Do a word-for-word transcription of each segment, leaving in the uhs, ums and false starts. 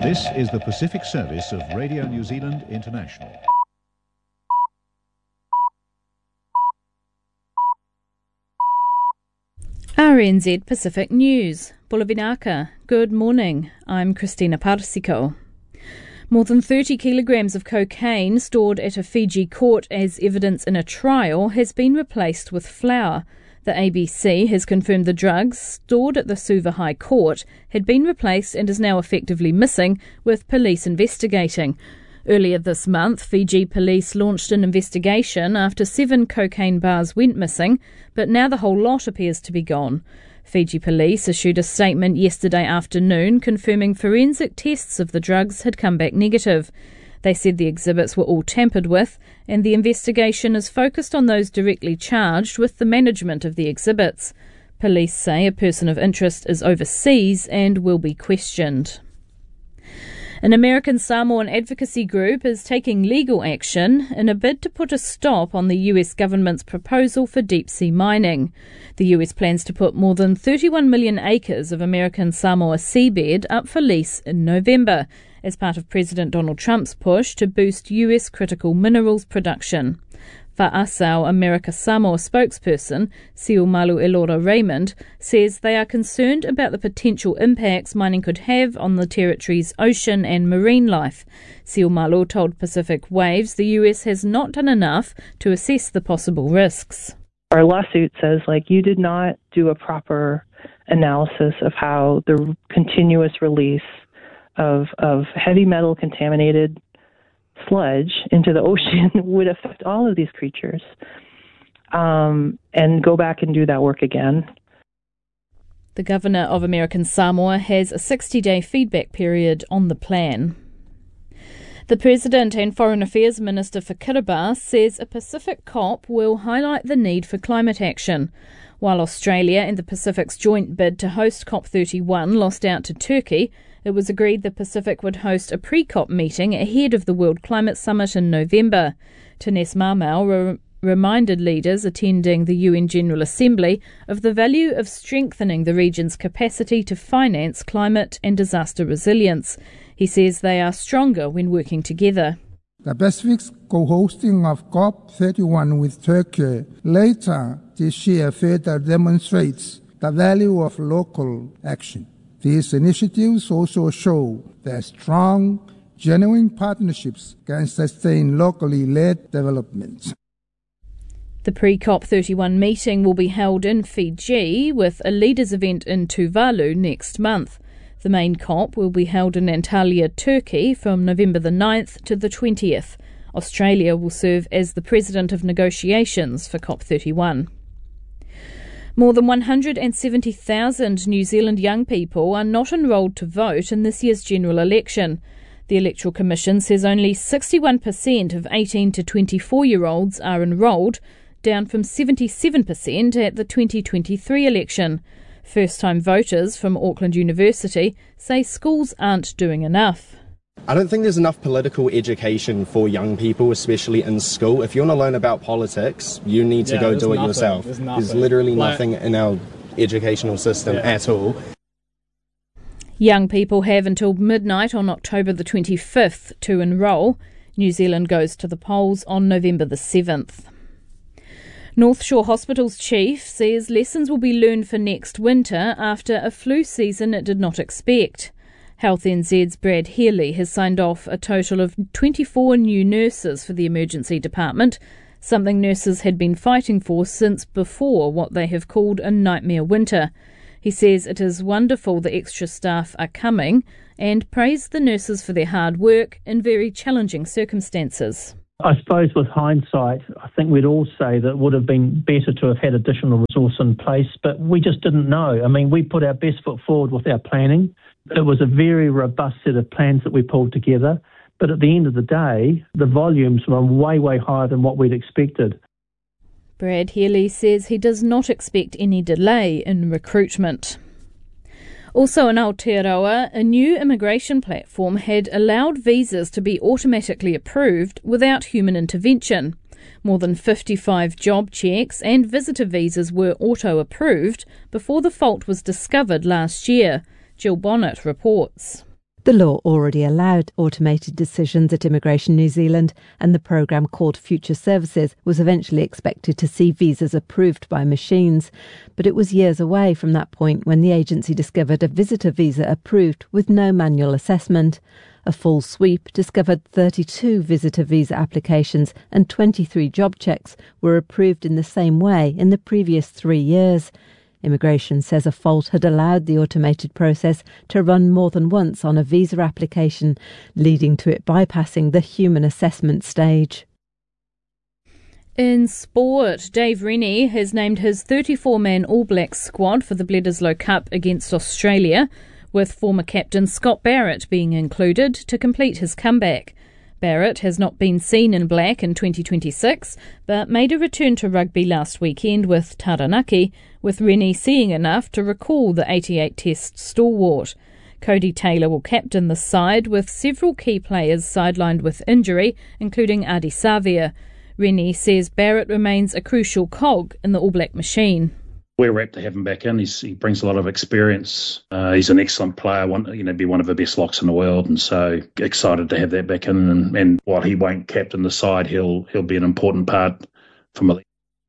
This is the Pacific Service of Radio New Zealand International. R N Z Pacific News. Bulavinaka. Good morning. I'm Christina Parsiko. More than thirty kilograms of cocaine stored at a Fiji court as evidence in a trial has been replaced with flour. The A B C has confirmed the drugs stored at the Suva High Court had been replaced and is now effectively missing, with police investigating. Earlier this month, Fiji police launched an investigation after seven cocaine bars went missing, but now the whole lot appears to be gone. Fiji police issued a statement yesterday afternoon confirming forensic tests of the drugs had come back negative. They said the exhibits were all tampered with, and the investigation is focused on those directly charged with the management of the exhibits. Police say a person of interest is overseas and will be questioned. An American Samoan advocacy group is taking legal action in a bid to put a stop on the U S government's proposal for deep-sea mining. The U S plans to put more than thirty-one million acres of American Samoa seabed up for lease in November, as part of President Donald Trump's push to boost U S critical minerals production. Fa'asau America Samoa spokesperson, Siumalu Elora Raymond, says they are concerned about the potential impacts mining could have on the territory's ocean and marine life. Siumalu told Pacific Waves the U S has not done enough to assess the possible risks. Our lawsuit says, like, you did not do a proper analysis of how the continuous release of of heavy metal contaminated sludge into the ocean would affect all of these creatures, um, and go back and do that work again. The Governor of American Samoa has a sixty-day feedback period on the plan. The President and Foreign Affairs Minister for Kiribati says a Pacific COP will highlight the need for climate action. While Australia and the Pacific's joint bid to host COP thirty-one lost out to Turkey, it was agreed the Pacific would host a pre-COP meeting ahead of the World Climate Summit in November. Tanes Mamau re- reminded leaders attending the U N General Assembly of the value of strengthening the region's capacity to finance climate and disaster resilience. He says they are stronger when working together. The Pacific's co-hosting of COP thirty-one with Turkey later this year further demonstrates the value of local action. These initiatives also show that strong, genuine partnerships can sustain locally led development. The pre-COP thirty-one meeting will be held in Fiji, with a leaders' event in Tuvalu next month. The main COP will be held in Antalya, Turkey, from November the ninth to the twentieth. Australia will serve as the president of negotiations for COP thirty-one. More than one hundred seventy thousand New Zealand young people are not enrolled to vote in this year's general election. The Electoral Commission says only sixty-one percent of eighteen to twenty-four-year-olds are enrolled, down from seventy-seven percent at the twenty twenty-three election. First-time voters from Auckland University say schools aren't doing enough. I don't think there's enough political education for young people, especially in school. If you want to learn about politics, you need to yeah, go do it nothing. yourself. There's, there's literally like, nothing in our educational system yeah. at all. Young people have until midnight on October the twenty-fifth to enrol. New Zealand goes to the polls on November the seventh. North Shore Hospital's chief says lessons will be learned for next winter after a flu season it did not expect. Health N Z's Brad Healy has signed off a total of twenty-four new nurses for the emergency department, something nurses had been fighting for since before what they have called a nightmare winter. He says it is wonderful the extra staff are coming and praised the nurses for their hard work in very challenging circumstances. I suppose with hindsight, I think we'd all say that it would have been better to have had additional resource in place, but we just didn't know. I mean, we put our best foot forward with our planning. It was a very robust set of plans that we pulled together, but at the end of the day, the volumes were way, way higher than what we'd expected. Brad Healy says he does not expect any delay in recruitment. Also in Aotearoa, a new immigration platform had allowed visas to be automatically approved without human intervention. More than fifty-five job checks and visitor visas were auto-approved before the fault was discovered last year. Jill Bonnet reports. The law already allowed automated decisions at Immigration New Zealand, and the programme called Future Services was eventually expected to see visas approved by machines. But it was years away from that point when the agency discovered a visitor visa approved with no manual assessment. A full sweep discovered thirty-two visitor visa applications and twenty-three job checks were approved in the same way in the previous three years. Immigration says a fault had allowed the automated process to run more than once on a visa application, leading to it bypassing the human assessment stage. In sport, Dave Rennie has named his thirty-four man All Blacks squad for the Bledisloe Cup against Australia, with former captain Scott Barrett being included to complete his comeback. Barrett has not been seen in black in twenty twenty-six, but made a return to rugby last weekend with Taranaki, with Rennie seeing enough to recall the eighty-eight test stalwart. Cody Taylor will captain the side, with several key players sidelined with injury, including Adi Savia. Rennie says Barrett remains a crucial cog in the All Black machine. We're rapt to have him back in. He's, he brings a lot of experience. Uh, he's an excellent player, one, you know, be one of the best locks in the world, and so excited to have that back in. And, and while he won't captain the side, he'll he'll be an important part for Malay.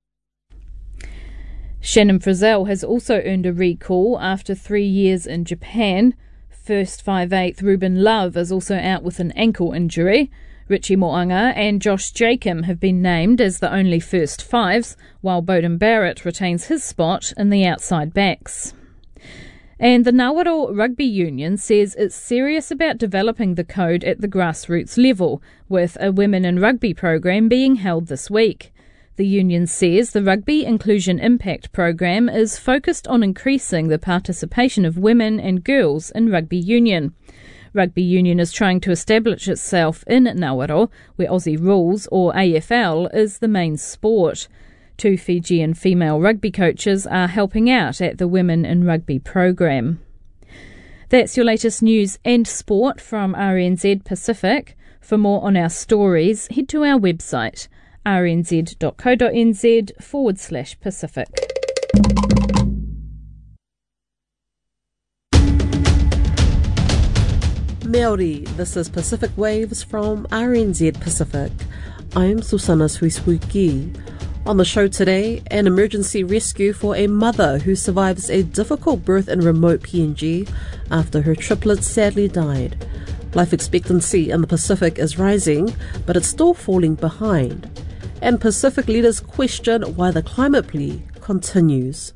Shannon Frizzell has also earned a recall after three years in Japan. First five eighth Ruben Love is also out with an ankle injury. Richie Mo'anga and Josh Jacob have been named as the only first fives, while Beauden Barrett retains his spot in the outside backs. And the Ngāwaro Rugby Union says it's serious about developing the code at the grassroots level, with a Women in Rugby program being held this week. The union says the Rugby Inclusion Impact program is focused on increasing the participation of women and girls in rugby union. Rugby Union is trying to establish itself in Ngāwaro, where Aussie Rules, or A F L, is the main sport. Two Fijian female rugby coaches are helping out at the Women in Rugby program. That's your latest news and sport from R N Z Pacific. For more on our stories, head to our website, rnz.co.nz forward slash Pacific. Maori, this is Pacific Waves from R N Z Pacific. I'm Susana Suisuiki. On the show today, an emergency rescue for a mother who survives a difficult birth in remote P N G after her triplets sadly died. Life expectancy in the Pacific is rising, but it's still falling behind. And Pacific leaders question why the climate plea continues.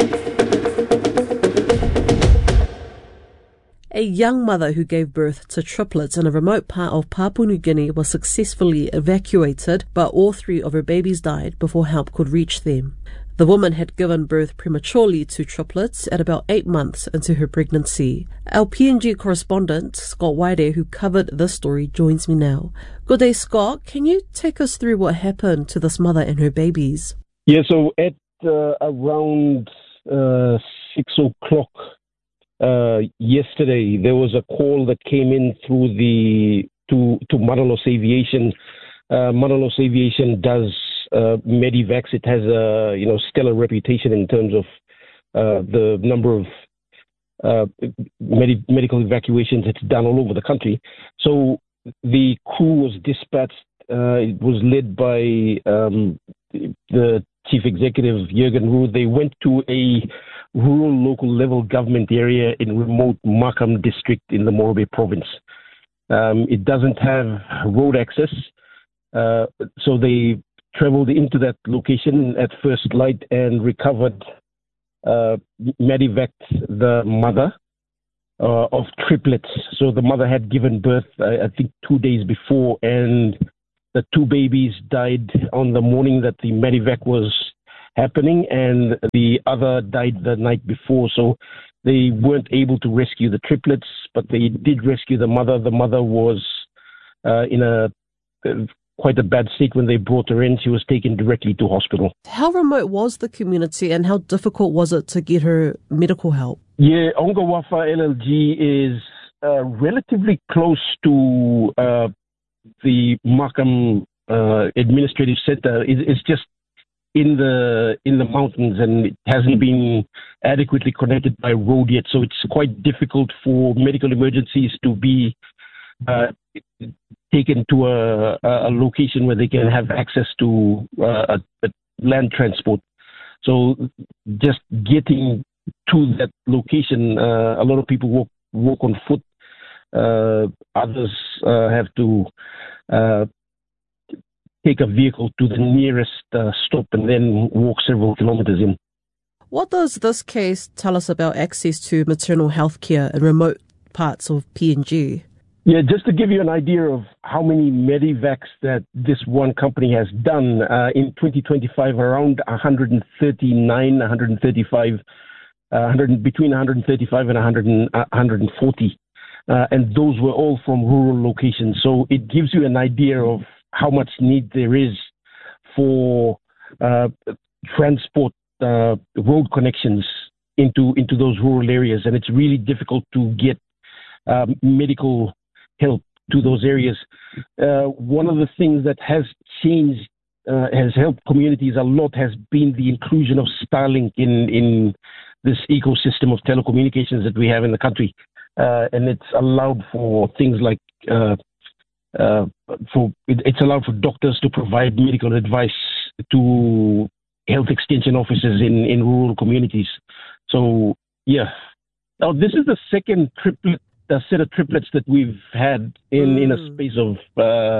A young mother who gave birth to triplets in a remote part of Papua New Guinea was successfully evacuated, but all three of her babies died before help could reach them. The woman had given birth prematurely to triplets at about eight months into her pregnancy. Our P N G correspondent, Scott Waide, who covered this story, joins me now. Good day, Scott. Can you take us through what happened to this mother and her babies? Yeah, so at uh, around uh, six o'clock uh, yesterday, there was a call that came in through the to to Madalos Aviation. Uh, Madalos Aviation does uh, Medivacs. It has a you know stellar reputation in terms of uh, the number of uh, med- medical evacuations it's done all over the country. So the crew was dispatched. Uh, it was led by um, the chief executive, Jürgen Roux. They went to a rural local level government area in remote Makam district in the Morobe province. Um, it doesn't have road access. Uh, so they traveled into that location at first light and recovered, uh, medevaced the mother uh, of triplets. So the mother had given birth, uh, I think, two days before, and the two babies died on the morning that the medevac was happening, and the other died the night before. So they weren't able to rescue the triplets, but they did rescue the mother. The mother was uh, in a uh, quite a bad state when they brought her in. She was taken directly to hospital. How remote was the community and how difficult was it to get her medical help? Yeah, Ongawafa L L G is uh, relatively close to uh, the Makam uh, Administrative Center. It, it's just in the in the mountains, and it hasn't been adequately connected by road yet. So it's quite difficult for medical emergencies to be uh, taken to a, a location where they can have access to uh, a, a land transport. So just getting to that location, uh, a lot of people walk walk on foot. Uh, others uh, have to uh, take a vehicle to the nearest uh, stop and then walk several kilometers in. What does this case tell us about access to maternal health care in remote parts of P N G? Yeah, just to give you an idea of how many Medivacs that this one company has done, uh, in twenty twenty-five, around one hundred thirty-nine, one hundred thirty-five, uh, one hundred, between one hundred thirty-five and one hundred, uh, one hundred forty. Uh, and those were all from rural locations. So it gives you an idea of how much need there is for uh, transport, uh, road connections into into those rural areas. And it's really difficult to get um, medical help to those areas. Uh, one of the things that has changed, uh, has helped communities a lot, has been the inclusion of Starlink in, in this ecosystem of telecommunications that we have in the country. Uh, and it's allowed for things like, uh, uh, for it, it's allowed for doctors to provide medical advice to health extension officers in, in rural communities. So, yeah. Now, this is the second triplet, uh, set of triplets that we've had in, mm. in a space of uh,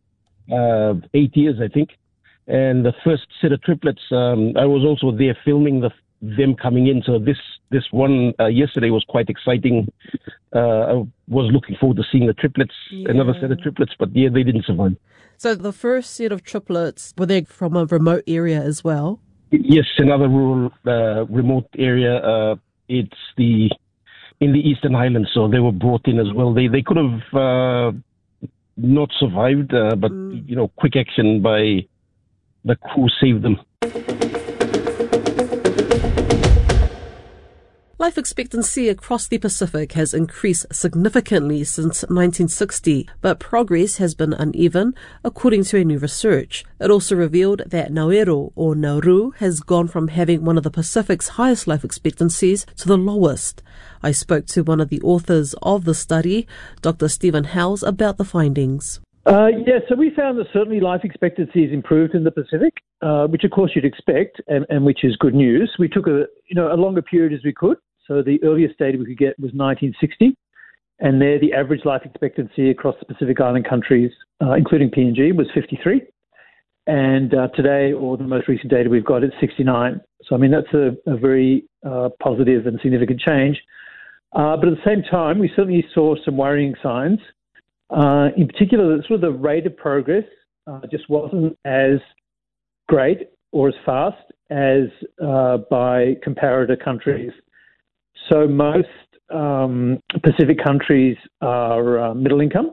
uh, eight years, I think. And the first set of triplets, um, I was also there filming the them coming in. So this this one uh, yesterday was quite exciting. Uh, I was looking forward to seeing the triplets, yeah. another set of triplets, but yeah, they didn't survive. So the first set of triplets, were they from a remote area as well? Yes, another rural, uh, remote area. Uh, it's the in the Eastern Highlands, so they were brought in as well. They they could have uh, not survived, uh, but mm. you know, quick action by the crew saved them. Life expectancy across the Pacific has increased significantly since nineteen sixty, but progress has been uneven, according to a new research. It also revealed that Nauru, or Nauru, has gone from having one of the Pacific's highest life expectancies to the lowest. I spoke to one of the authors of the study, Doctor Stephen Howes, about the findings. Uh, yeah, so we found that certainly life expectancy has improved in the Pacific, uh, which of course you'd expect, and, and which is good news. We took a you know a longer period as we could. So the earliest data we could get was nineteen sixty, and there the average life expectancy across the Pacific Island countries, uh, including P N G, was fifty-three. And uh, today, or the most recent data we've got, it's sixty-nine. So I mean that's a, a very uh, positive and significant change. Uh, but at the same time, we certainly saw some worrying signs. Uh, in particular, sort of the rate of progress uh, just wasn't as great or as fast as uh, by comparator countries. So most um, Pacific countries are uh, middle income,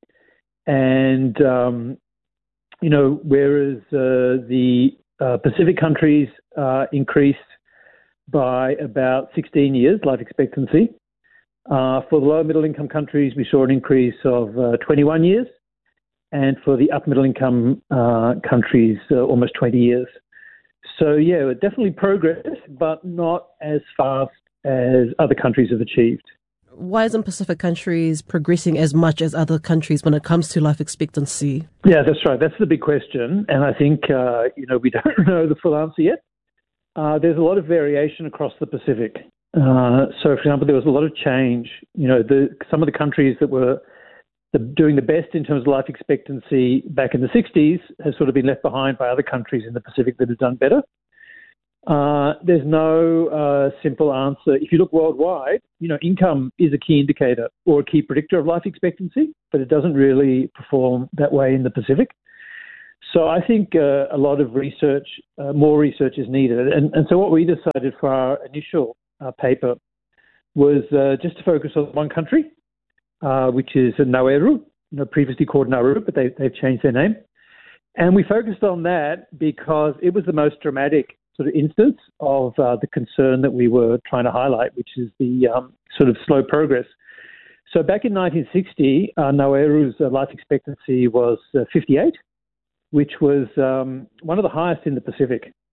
and um, you know, whereas uh, the uh, Pacific countries uh, increased by about sixteen years life expectancy. Uh, for the lower middle income countries, we saw an increase of uh, twenty-one years, and for the upper middle income uh, countries, uh, almost twenty years. So yeah, definitely progress, but not as fast as other countries have achieved. Why isn't Pacific countries progressing as much as other countries when it comes to life expectancy? Yeah, that's right. That's the big question, and I think uh, you know we don't know the full answer yet. Uh, there's a lot of variation across the Pacific. Uh, so, for example, there was a lot of change. You know, the, some of the countries that were the, doing the best in terms of life expectancy back in the sixties has sort of been left behind by other countries in the Pacific that have done better. Uh, there's no uh, simple answer. If you look worldwide, you know, income is a key indicator or a key predictor of life expectancy, but it doesn't really perform that way in the Pacific. So I think uh, a lot of research, uh, more research is needed. And, and so what we decided for our initial Uh, paper was uh, just to focus on one country, uh, which is Nauru, you know, previously called Nauru, but they, they've changed their name. And we focused on that because it was the most dramatic sort of instance of uh, the concern that we were trying to highlight, which is the um, sort of slow progress. So back in nineteen sixty, uh, Nauru's uh, life expectancy was uh, fifty-eight, which was um, one of the highest in the Pacific.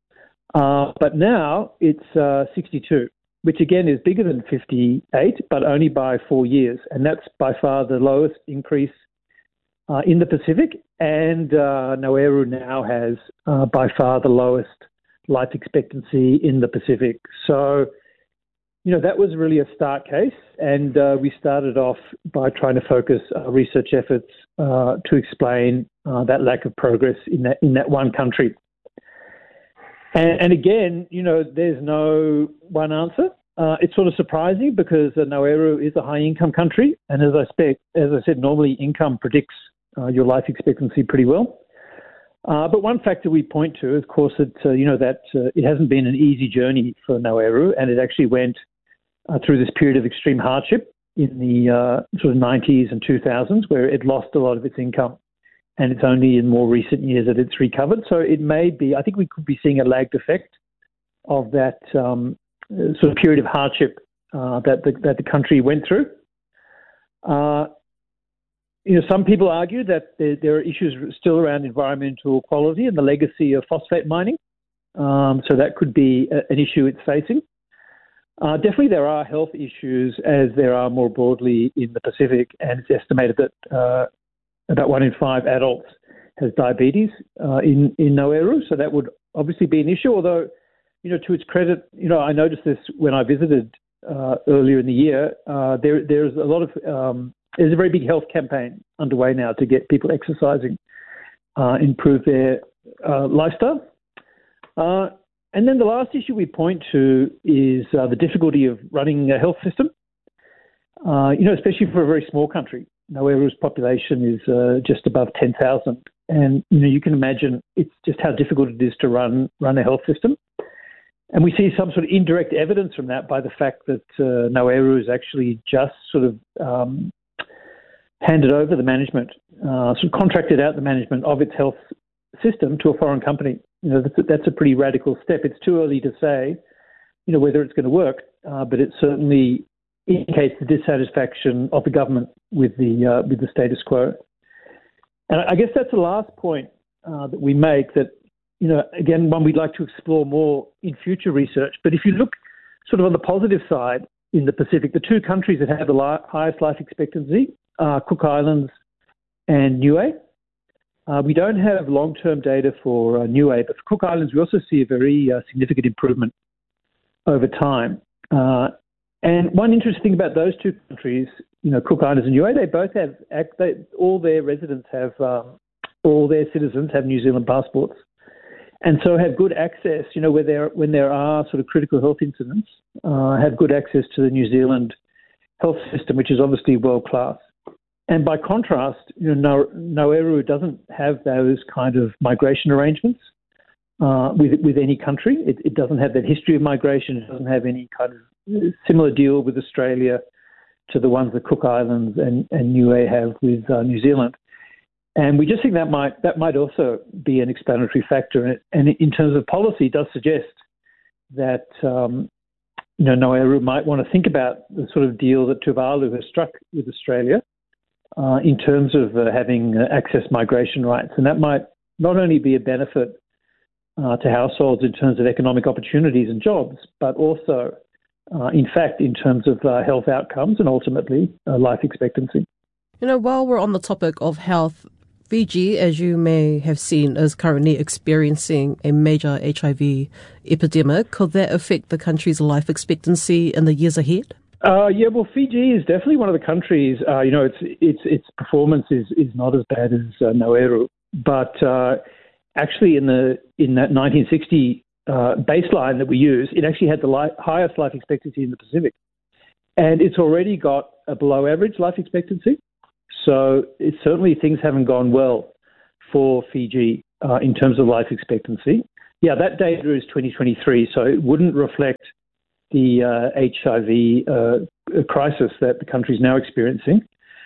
Uh, but now it's uh, sixty-two, which again is bigger than fifty-eight, but only by four years. And that's by far the lowest increase uh, in the Pacific. And uh, Nauru now has uh, by far the lowest life expectancy in the Pacific. So, you know, that was really a start case. And uh, we started off by trying to focus our research efforts uh, to explain uh, that lack of progress in that in that one country. And, and again, you know, there's no one answer. Uh, it's sort of surprising because uh, Nauru is a high-income country, and as I expect, as I said, normally income predicts uh, your life expectancy pretty well. Uh, but one factor we point to, of course, that uh, you know that uh, it hasn't been an easy journey for Nauru, and it actually went uh, through this period of extreme hardship in the uh, sort of nineties and two thousands, where it lost a lot of its income. And it's only in more recent years that it's recovered. So it may be, I think we could be seeing a lagged effect of that um, sort of period of hardship uh, that, the, that the country went through. Uh, you know, some people argue that there, there are issues still around environmental quality and the legacy of phosphate mining. Um, so that could be a, an issue it's facing. Uh, definitely there are health issues as there are more broadly in the Pacific, and it's estimated that uh, about one in five adults has diabetes uh, in, in Nauru, so that would obviously be an issue. Although, you know, to its credit, you know, I noticed this when I visited uh, earlier in the year. Uh, there, there's a lot of um, there's a very big health campaign underway now to get people exercising, uh, improve their uh, lifestyle. Uh, and then the last issue we point to is uh, the difficulty of running a health system. Uh, you know, especially for a very small country. Nauru's population is uh, just above ten thousand, and you know you can imagine it's just how difficult it is to run run a health system. And we see some sort of indirect evidence from that by the fact that uh, Nauru has actually just sort of um, handed over the management, uh, sort of contracted out the management of its health system to a foreign company. You know, that's a, that's a pretty radical step. It's too early to say, you know, whether it's going to work, uh, but it certainly indicates the dissatisfaction of the government with the uh, with the status quo. And I guess that's the last point uh, that we make, that, you know, again, one we'd like to explore more in future research. But if you look sort of on the positive side in the Pacific, the two countries that have the li- highest life expectancy are Cook Islands and Niue. Uh, we don't have long-term data for uh, Niue, but for Cook Islands, we also see a very uh, significant improvement over time. Uh, And one interesting thing about those two countries, you know, Cook Islands and Niue, they both have, they, all their residents have, um, all their citizens have New Zealand passports, and so have good access, you know, where there, when there are sort of critical health incidents, uh, have good access to the New Zealand health system, which is obviously world-class. And by contrast, you know, Nauru doesn't have those kind of migration arrangements uh, with, with any country. It, it doesn't have that history of migration. It doesn't have any kind of similar deal with Australia to the ones that Cook Islands and, and Niue have with uh, New Zealand. And we just think that might that might also be an explanatory factor. And, it, and in terms of policy, it does suggest that um, you know, Nauru might want to think about the sort of deal that Tuvalu has struck with Australia uh, in terms of uh, having uh, access migration rights. And that might not only be a benefit uh, to households in terms of economic opportunities and jobs, but also Uh, in fact, in terms of uh, health outcomes and ultimately uh, life expectancy. You know, while we're on the topic of health, Fiji, as you may have seen, is currently experiencing a major H I V epidemic. Could that affect the country's life expectancy in the years ahead? Uh, yeah, well, Fiji is definitely one of the countries. Uh, you know, its its its performance is, is not as bad as uh, Nauru, but uh, actually in the in that nineteen sixty Uh, baseline that we use, it actually had the li- highest life expectancy in the Pacific. And it's already got a below average life expectancy. So it, certainly things haven't gone well for Fiji uh, in terms of life expectancy. Yeah, that data is twenty twenty-three, so it wouldn't reflect the uh, H I V uh, crisis that the country is now experiencing.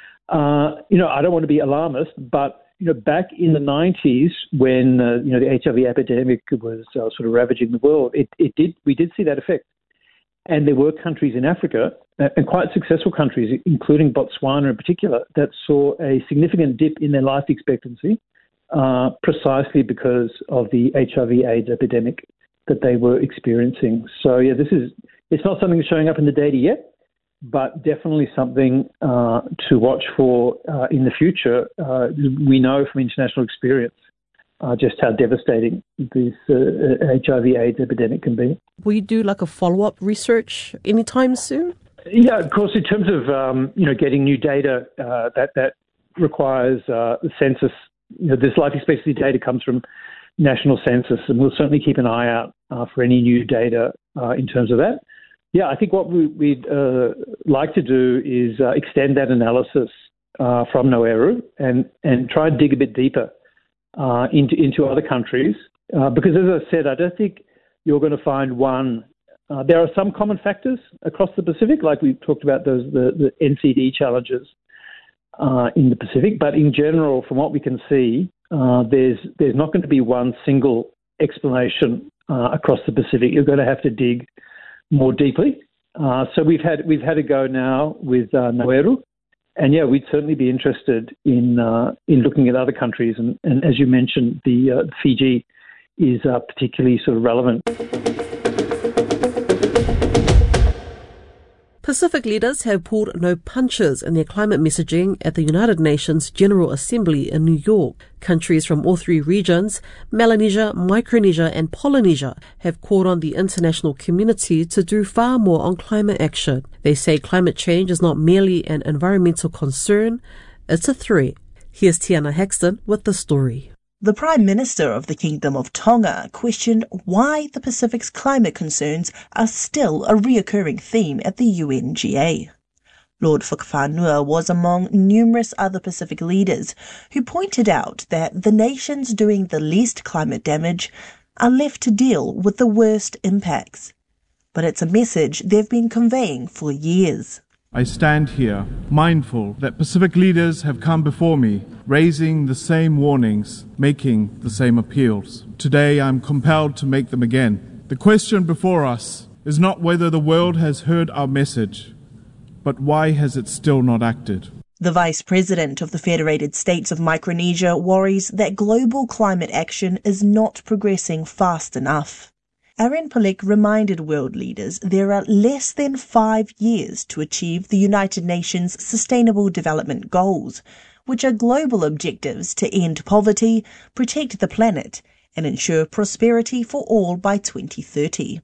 Uh, you know, I don't want to be alarmist, but you know, back in the nineties, when uh, you know the H I V epidemic was uh, sort of ravaging the world, it, it did we did see that effect, and there were countries in Africa uh, and quite successful countries, including Botswana in particular, that saw a significant dip in their life expectancy, uh, precisely because of the H I V AIDS epidemic. that they were experiencing. So, yeah, this is it's not something that's showing up in the data yet, but definitely something uh, to watch for uh, in the future. Uh, we know from international experience uh, just how devastating this uh, H I V AIDS epidemic can be. Will you do like a follow-up research anytime soon? Yeah, of course, in terms of, um, you know, getting new data, uh, that, that requires uh, the census. You know, this life expectancy data comes from national census, and we'll certainly keep an eye out uh, for any new data uh, in terms of that. Yeah, I think what we, we'd uh, like to do is uh, extend that analysis uh, from Nauru and, and try and dig a bit deeper uh, into into other countries. Uh, because as I said, I don't think you're going to find one. Uh, there are some common factors across the Pacific, like we talked about those the, the N C D challenges uh, in the Pacific. But in general, from what we can see, uh, there's there's not going to be one single explanation uh, across the Pacific. You're going to have to dig more deeply. Uh, so we've had we've had a go now with uh, Nauru, and yeah, we'd certainly be interested in uh, in looking at other countries. And, and as you mentioned, the uh, Fiji is uh, particularly sort of relevant. Pacific leaders have pulled no punches in their climate messaging at the United Nations General Assembly in New York. Countries from all three regions, Melanesia, Micronesia and Polynesia, have called on the international community to do far more on climate action. They say climate change is not merely an environmental concern, it's a threat. Here's Tiana Haxton with the story. The Prime Minister of the Kingdom of Tonga questioned why the Pacific's climate concerns are still a reoccurring theme at the U N G A. Lord Whakawhanua was among numerous other Pacific leaders who pointed out that the nations doing the least climate damage are left to deal with the worst impacts. But it's a message they've been conveying for years. I stand here mindful that Pacific leaders have come before me, raising the same warnings, making the same appeals. Today I'm compelled to make them again. The question before us is not whether the world has heard our message, but why has it still not acted? The Vice President of the Federated States of Micronesia worries that global climate action is not progressing fast enough. Aaron Palik reminded world leaders there are less than five years to achieve the United Nations Sustainable Development Goals, which are global objectives to end poverty, protect the planet, and ensure prosperity for all by twenty thirty.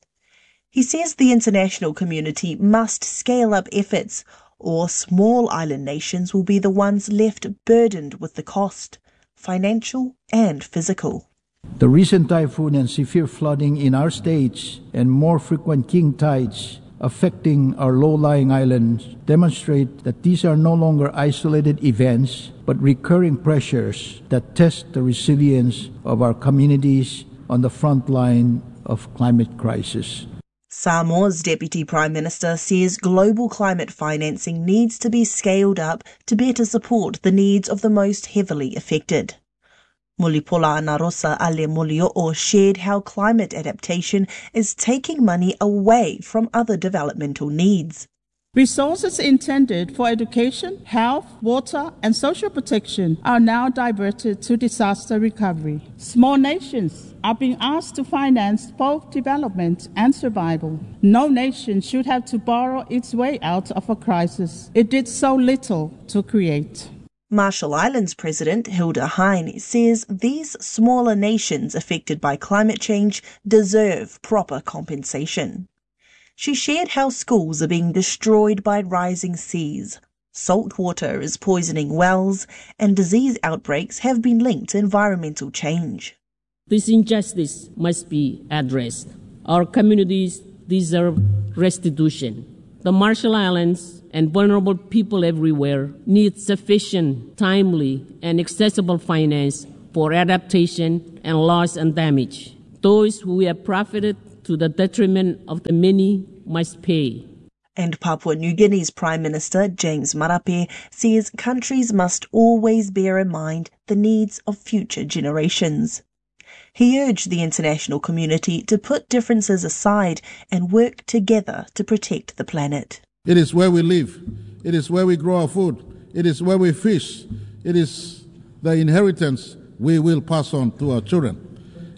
He says the international community must scale up efforts, or small island nations will be the ones left burdened with the cost, financial and physical. The recent typhoon and severe flooding in our states and more frequent king tides affecting our low-lying islands demonstrate that these are no longer isolated events, but recurring pressures that test the resilience of our communities on the front line of climate crisis. Samoa's Deputy Prime Minister says global climate financing needs to be scaled up to better support the needs of the most heavily affected. Mulipola Narosa Ale Mulio'o shared how climate adaptation is taking money away from other developmental needs. Resources intended for education, health, water and social protection are now diverted to disaster recovery. Small nations are being asked to finance both development and survival. No nation should have to borrow its way out of a crisis it did so little to create. Marshall Islands President Hilda Hine says these smaller nations affected by climate change deserve proper compensation. She shared how schools are being destroyed by rising seas, salt water is poisoning wells, and disease outbreaks have been linked to environmental change. This injustice must be addressed. Our communities deserve restitution. The Marshall Islands and vulnerable people everywhere need sufficient, timely, and accessible finance for adaptation and loss and damage. Those who have profited to the detriment of the many must pay. And Papua New Guinea's Prime Minister James Marape says countries must always bear in mind the needs of future generations. He urged the international community to put differences aside and work together to protect the planet. It is where we live. It is where we grow our food. It is where we fish. It is the inheritance we will pass on to our children.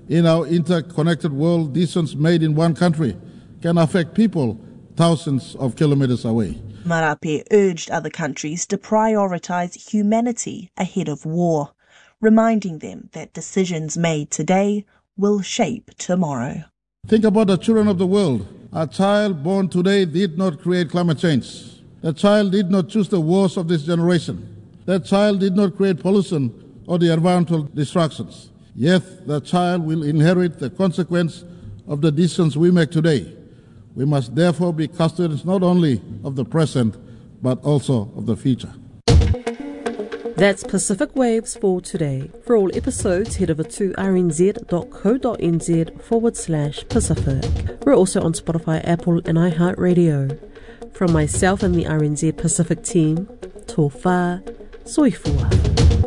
In our interconnected world, decisions made in one country can affect people thousands of kilometres away. Marape urged other countries to prioritise humanity ahead of war, reminding them that decisions made today will shape tomorrow. Think about the children of the world. A child born today did not create climate change. That child did not choose the wars of this generation. That child did not create pollution or the environmental destructions. Yet the child will inherit the consequence of the decisions we make today. We must therefore be custodians not only of the present, but also of the future. That's Pacific Waves for today. For all episodes, head over to rnz.co.nz forward slash Pacific. We're also on Spotify, Apple and iHeartRadio. From myself and the R N Z Pacific team, tō whā, soifua.